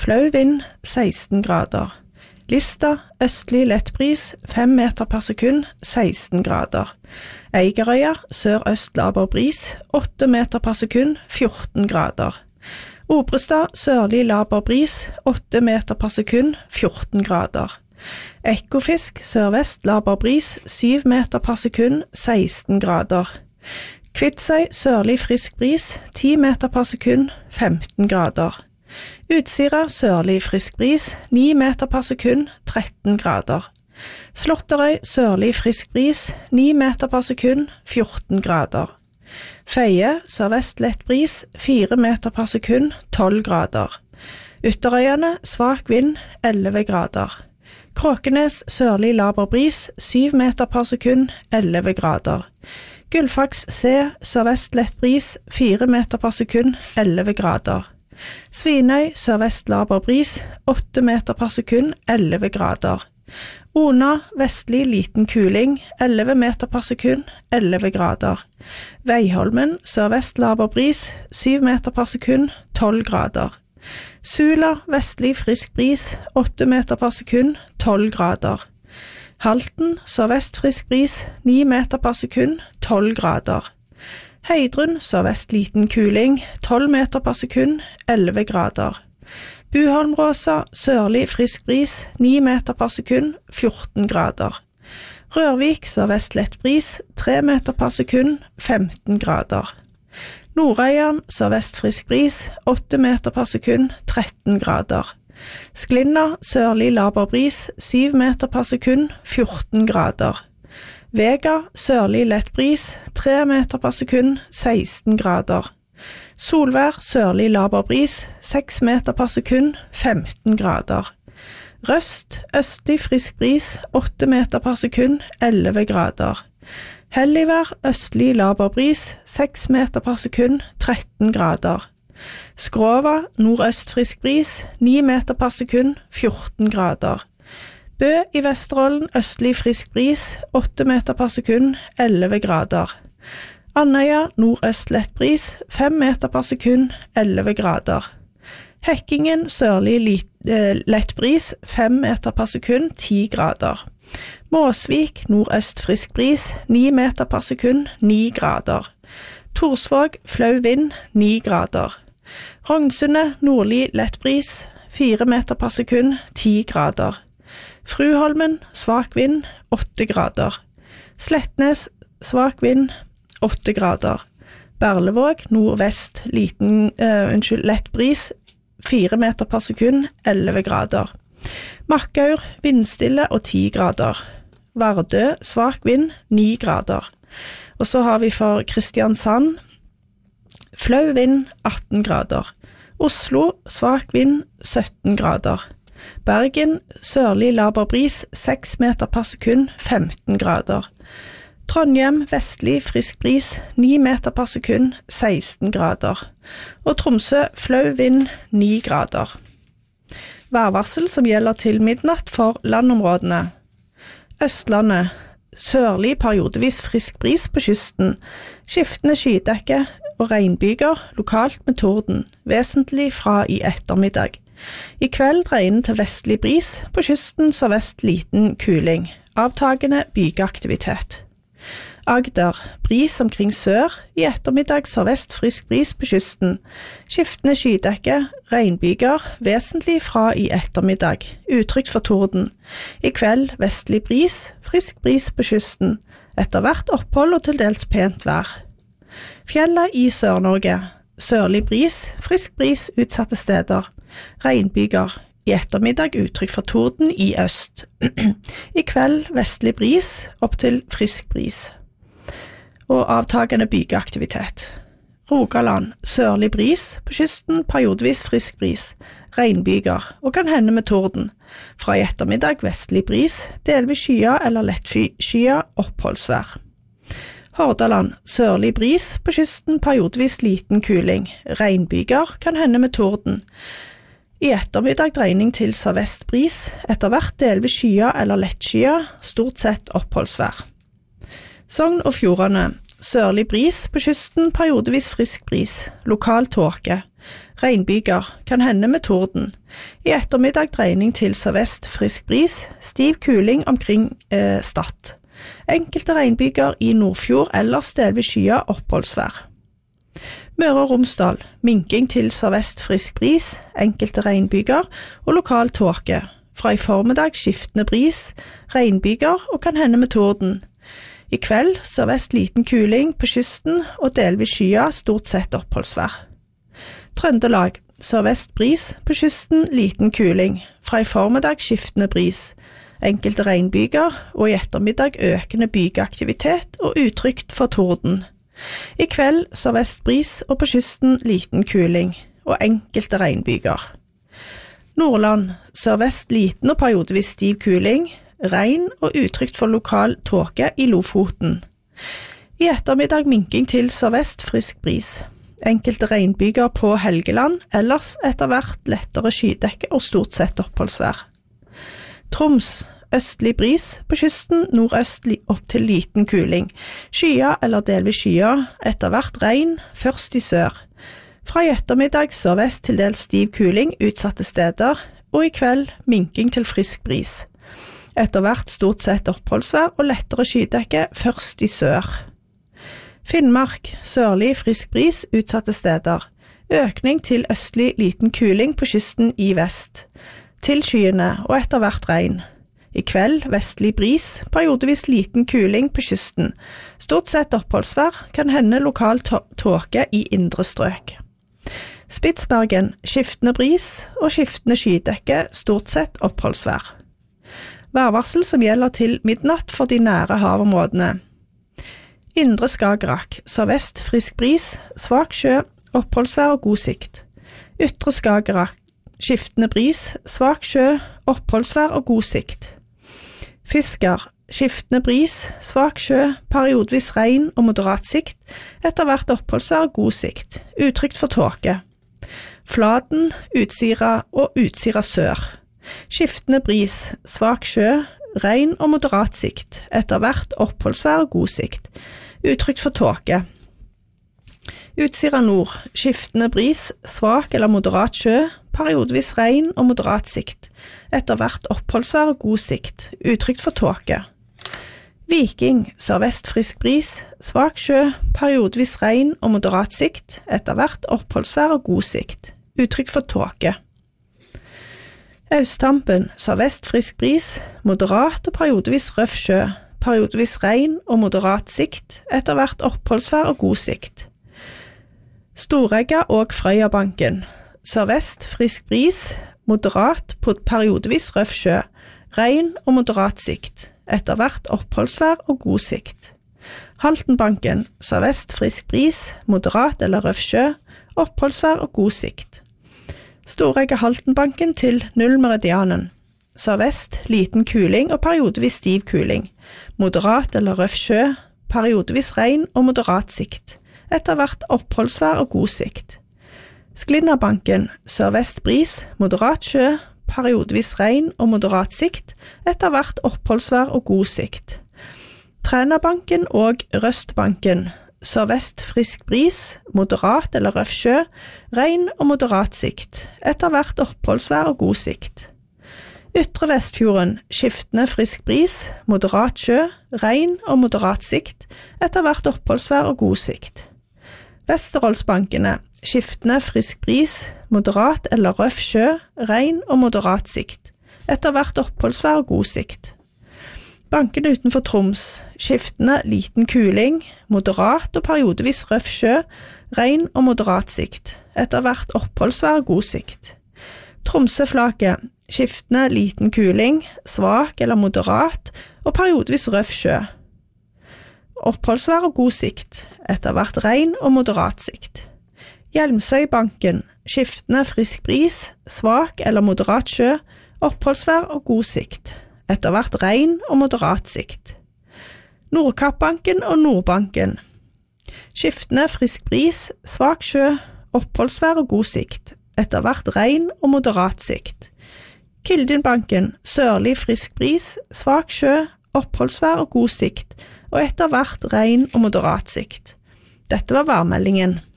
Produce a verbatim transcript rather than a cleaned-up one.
flau vind, seksten grader. Lista, østlig lett bris, fem meter per sekund, seksten grader. Eigerøya, sør-øst laber bris, åtte meter per sekund, fjorten grader. Obrestad, sørlig laber bris, åtte meter per sekund, fjorten grader. Ekofisk, sørvest laber bris, syv meter per sekund, seksten grader. Kvitsøy, sørlig frisk bris, ti meter per sekund, femten grader. Utsira, sørlig frisk bris, ni meter per sekund, tretten grader. Slåtterøy, sørlig frisk bris, ni meter per sekund, fjorten grader. Feie, sørvest lett bris, fire meter per sekund, tolv grader. Ytterøyene, svak vind, elleve grader. Kråkenes, sørlig laber bris, syv meter per sekund, elleve grader. Gullfaks C, sørvest lett bris, fire meter per sekund, elleve grader. Svinøy, sørvest laber bris, åtte meter per sekund, elleve grader. Ona, vestlig liten kuling, elleve meter per sekund, elleve grader. Veiholmen, sørvest laber bris, syv meter per sekund, tolv grader. Sula, vestlig frisk bris, åtte meter per sekund, tolv grader. Halten, sørvest frisk bris, ni meter per sekund, tolv grader. Heidrun, sørvest liten kuling, tolv meter per sekund, elleve grader. Buholmråsa, sørlig frisk bris, ni meter per sekund, fjorten grader. Rørvik, sørvest lett bris, tre meter per sekund, femten grader. Nordøyan, sørvest frisk bris, åtte meter per sekund, tretten grader. Sklinna, sørlig laber bris, syv meter per sekund, fjorten grader. Vega, sørlig lett bris, tre meter per sekund, seksten grader. Solvær, sørlig laber bris, seks meter per sekund, femten grader. Røst, østlig frisk bris, åtte meter per sekund, elleve grader. Helligvær, østlig laber bris, seks meter per sekund, tretten grader. Skrova, nordøst frisk bris, ni meter per sekund, fjorten grader. Bø i Vesterålen, østlig frisk bris, åtte meter per sekund, elleve grader. Andøya, nordøst lett bris, fem meter per sekund, elleve grader. Hekkingen, sørlig lit, eh, lett bris, fem meter per sekund, ti grader. Måsvik, nordøst frisk bris, ni meter per sekund, ni grader. Torsvåg, flau vind, ni grader. Rognsundet, nordlig lett bris, fire meter per sekund, ti grader. Fruholmen, svak vind, åtte grader. Slettnes, svak vind, åtte grader. Berlevåg, nordvest, liten, uh, unnskyld, lett bris, fire meter per sekund, elleve grader. Makkaur, vindstille og ti grader. Vardø, svak vind, ni grader. Og så har vi for Kristiansand, flau vind, atten grader. Oslo, svak vind, sytten grader. Bergen, sørlig laber bris, seks meter per sekund, femten grader. Trondheim, vestlig frisk bris, ni meter per sekund, seksten grader. Og Tromsø, flau vind, ni grader. Værvarsel som gjelder til midnatt for landområdene. Østlandet, sørlig periodevis frisk bris på kysten, skiftende skydekke og regnbyger, lokalt med torden, vesentlig fra i ettermiddag. I kveld dreiende til vestlig bris, på kysten så vest liten kuling, avtagende bygeaktivitet. Agder, bris omkring sør, i ettermiddag sørvest frisk bris på kysten, skiftende skydekke, regnbyger, vesentlig fra i ettermiddag, utrygt for torden. I kveld vestlig bris, frisk bris på kysten, etter hvert opphold og til dels pent vær. Fjellet i Sør-Norge, sørlig bris, frisk bris utsatte steder, regnbyger, i ettermiddag uttrykk for torden i øst. I kveld vestlig bris, opp til frisk bris. Og avtagende bygeaktivitet. Rogaland, sørlig bris, på kysten periodevis frisk bris, regnbyger, og kan hende med torden. Fra i ettermiddag vestlig bris, delvis skya eller lettskya oppholdsvær. Hordaland, sørlig bris, på kysten periodevis liten kuling, regnbyger, kan hende med torden. I ettermiddag dreining til sørvest bris, etter hvert delvis skya eller lettskya, stort sett oppholdsvær. Sogn og Fjordane, sørlig bris, på kysten periodevis frisk bris, lokal tåke, Regnbyger, kan hende med torden. I ettermiddag dreining til sørvest, frisk bris, stiv kuling omkring eh, Stad. Enkelte regnbyger i Nordfjord, ellers delvis skya oppholdsvær. Møre og Romsdal, minking til sørvest, frisk bris, enkelte regnbyger og lokal tåke. Fra i formiddag skiftende bris, regnbyger og kan hende med torden. I kveld sørvest liten kuling på kysten og delvis skya, stort sett oppholdsvær. Trøndelag, sørvest bris på kysten, liten kuling. Fra i formiddag skiftende bris, enkelte regnbyger og i ettermiddag økende bygeaktivitet og utrygt for torden. I kveld sørvest bris og på kysten liten kuling og enkelte regnbyger. Nordland, sørvest liten og periodevis stiv kuling, regn og utrygt for lokal tåke i Lofoten. I ettermiddag minking til sørvest, frisk bris. Enkelte regnbyger på Helgeland, ellers etter hvert lettere skydekke og stort sett oppholdsvær. Troms, østlig bris på kysten, nordøst opp til liten kuling. Skya eller delvis skya, etter hvert regn, først i sør. Fra i ettermiddag sørvest til dels stiv kuling utsatte steder, og i kveld minking til frisk bris. Etter hvert stort sett oppholdsvær og lettere skydekke først i sør. Finnmark, sørlig frisk bris utsatte steder. Økning til østlig liten kuling på kysten i vest. Til skyene og etter hvert regn. I kveld vestlig bris, periodevis liten kuling på kysten. Stort sett oppholdsvær, kan hende lokal tåke i indre strøk. Spitsbergen, skiftende bris og skiftende skydekke, stort sett oppholdsvær. Værvarsel som gjelder til midnatt for de nære havområdene. Indre Skagerrak, sørvest frisk bris, svak sjø, oppholdsvær og god sikt. Ytre Skagerrak, skiftende bris, svak sjø, oppholdsvær og god sikt. Fisker, skiftende bris, svak sjø, periodvis regn og moderat sikt, etter hvert oppholdsvær og god sikt, utrygt for tåke. Fladen, Utsira og Utsira sør. Skiftende bris, svak sjø, regn og moderat sikt, etter hvert oppholdsvær og god sikt, utrygt for tåke. Utsira nord, skiftende bris, svak eller moderat sjø, periodvis regn og moderat sikt, etter hvert oppholdsvær og god sikt, utrygt for tåke. Viking, sørvest frisk bris, svak sjø, periodvis regn og moderat sikt, etter hvert oppholdsvær og god sikt, utrygt for tåke. Austtampen, sørvest frisk bris, moderat og periodevis røff sjø, periodevis regn og moderat sikt, etter hvert oppholdsvær og god sikt. Storegga og Frøyabanken, sørvest frisk bris, moderat på periodevis røff sjø, regn og moderat sikt, etter hvert oppholdsvær og god sikt. Haltenbanken, sørvest frisk bris, moderat eller røff sjø, oppholdsvær og god sikt. Storegga Haltenbanken til nullmeridianen, sørvest liten kuling og periodevis stiv kuling, moderat eller røff sjø, periodevis regn og moderat sikt, etter hvert oppholdsvær og god sikt. Sklinnabanken, sørvest bris, moderat sjø, periodevis regn og moderat sikt, etter hvert oppholdsvær og god sikt. Trænabanken og Røstbanken, sørvest frisk bris, moderat eller røff sjø, regn og moderat sikt, etter hvert oppholdsvær og god sikt. Ytre Vestfjorden, skiftende frisk bris, moderat sjø, regn og moderat sikt, etter hvert oppholdsvær og god sikt. Vesterålsbankene, skiftende frisk bris, moderat eller røff sjø, regn og moderat sikt, etter hvert oppholdsvær og god sikt. Bankene utenfor Troms, skiftende liten kuling, moderat og periodevis røff sjø, regn og moderat sikt, etter hvert oppholdsvær og god sikt. Tromsøflaket, skiftende liten kuling, svak eller moderat og periodevis røff sjø. Oppholdsvær og god sikt, etter hvert regn og moderat sikt. Hjelmsøybanken, skiftende frisk bris, svak eller moderat sjø, oppholdsvær og god sikt, etter hvert regn og moderat sikt. Nordkappbanken og Nordbanken, skiftende frisk bris, svak sjø, oppholdsvær og god sikt, etter hvert regn og moderat sikt. Kildinbanken, sørlig frisk bris, svak sjø, oppholdsvær og god sikt, og etter hvert regn og moderat sikt. Dette var værmeldingen.